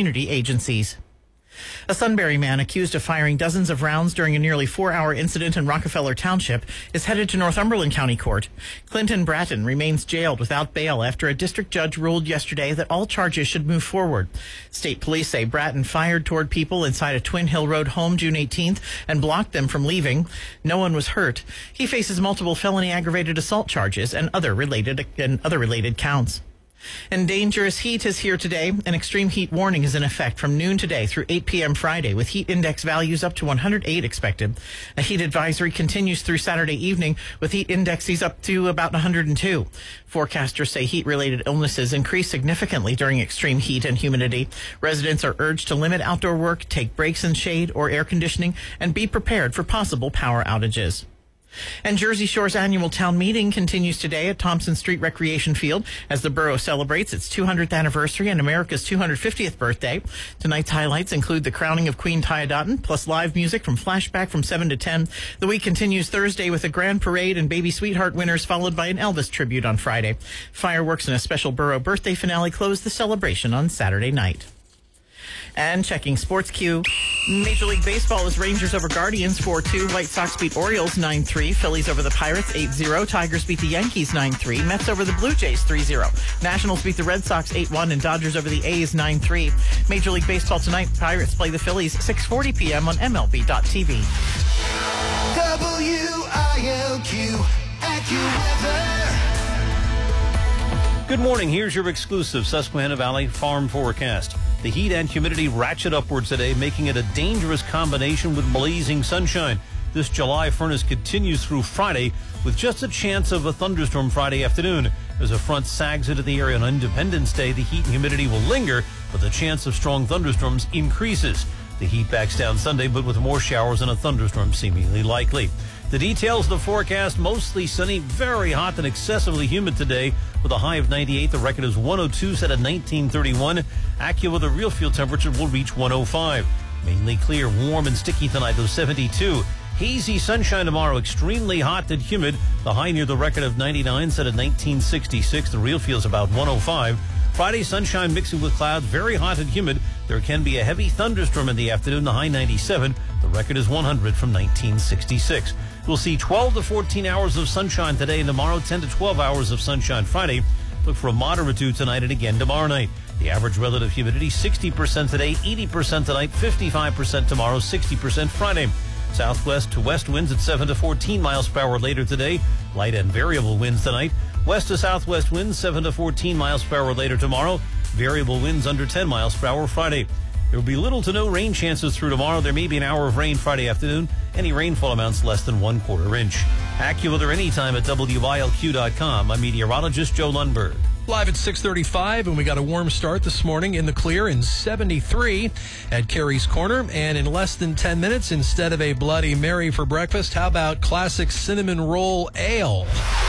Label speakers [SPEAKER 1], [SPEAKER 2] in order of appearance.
[SPEAKER 1] community agencies. A Sunbury man accused of firing dozens of rounds during a nearly 4-hour incident in Rockefeller Township is headed to Northumberland County Court. Clinton Bratton remains jailed without bail after a district judge ruled yesterday that all charges should move forward. State police say Bratton fired toward people inside a Twin Hill Road home June 18th and blocked them from leaving. No one was hurt. He faces multiple felony aggravated assault charges and other related counts. And dangerous heat is here today. An extreme heat warning is in effect from noon today through 8 p.m. Friday, with heat index values up to 108 expected. A heat advisory continues through Saturday evening, with heat indexes up to about 102. Forecasters say heat-related illnesses increase significantly during extreme heat and humidity. Residents are urged to limit outdoor work, take breaks in shade or air conditioning, and be prepared for possible power outages. And Jersey Shore's annual town meeting continues today at Thompson Street Recreation Field as the borough celebrates its 200th anniversary and America's 250th birthday. Tonight's highlights include the crowning of Queen Tiadotten, plus live music from Flashback from 7 to 10. The week continues Thursday with a grand parade and Baby Sweetheart winners, followed by an Elvis tribute on Friday. Fireworks and a special borough birthday finale close the celebration on Saturday night. And checking Sports Q. Major League Baseball is Rangers over Guardians 4-2. White Sox beat Orioles 9-3. Phillies over the Pirates 8-0. Tigers beat the Yankees 9-3. Mets over the Blue Jays 3-0. Nationals beat the Red Sox 8-1 and Dodgers over the A's 9-3. Major League Baseball tonight. Pirates play the Phillies 6:40 p.m. on MLB.tv.
[SPEAKER 2] WILQ AccuWeather.
[SPEAKER 3] Good morning. Here's your exclusive Susquehanna Valley Farm forecast. The heat and humidity ratchet upwards today, making it a dangerous combination with blazing sunshine. This July furnace continues through Friday with just a chance of a thunderstorm Friday afternoon. As a front sags into the area on Independence Day, the heat and humidity will linger, but the chance of strong thunderstorms increases. The heat backs down Sunday, but with more showers and a thunderstorm seemingly likely. The details of the forecast: mostly sunny, very hot and excessively humid today with a high of 98. The record is 102 set at 1931. AccuWeather real field temperature will reach 105. Mainly clear, warm and sticky tonight, though 72. Hazy sunshine tomorrow, extremely hot and humid. The high near the record of 99 set at 1966. The real feels about 105. Friday, sunshine mixing with clouds, very hot and humid. There can be a heavy thunderstorm in the afternoon, the high 97. The record is 100 from 1966. We'll see 12 to 14 hours of sunshine today and tomorrow, 10 to 12 hours of sunshine Friday. Look for a moderate dew tonight and again tomorrow night. The average relative humidity, 60% today, 80% tonight, 55% tomorrow, 60% Friday. Southwest to west winds at 7 to 14 miles per hour later today. Light and variable winds tonight. West to southwest winds 7 to 14 miles per hour later tomorrow. Variable winds under 10 miles per hour Friday. There will be little to no rain chances through tomorrow. There may be an hour of rain Friday afternoon. Any rainfall amounts less than 1/4 inch. AccuWeather anytime at WILQ.com. I'm meteorologist Joe Lundberg.
[SPEAKER 4] Live at 6:35, and we got a warm start this morning in the clear in 73 at Carey's Corner. And in less than 10 minutes, instead of a Bloody Mary for breakfast, how about classic cinnamon roll ale?